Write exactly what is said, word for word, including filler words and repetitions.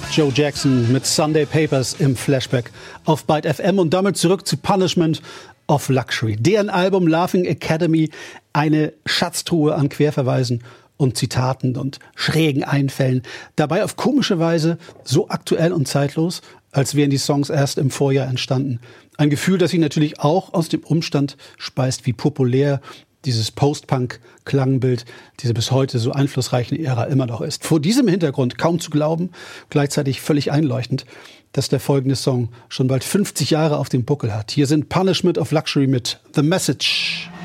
Joe Jackson mit Sunday Papers im Flashback auf Byte F M und damit zurück zu Punishment of Luxury. Deren Album Laughing Academy, eine Schatztruhe an Querverweisen und Zitaten und schrägen Einfällen. Dabei auf komische Weise so aktuell und zeitlos, als wären die Songs erst im Vorjahr entstanden. Ein Gefühl, das sich natürlich auch aus dem Umstand speist, wie populär dieses Post-Punk-Klangbild, diese bis heute so einflussreichen Ära immer noch ist. Vor diesem Hintergrund kaum zu glauben, gleichzeitig völlig einleuchtend, dass der folgende Song schon bald fünfzig Jahre auf dem Buckel hat. Hier sind Punishment of Luxury mit The Message.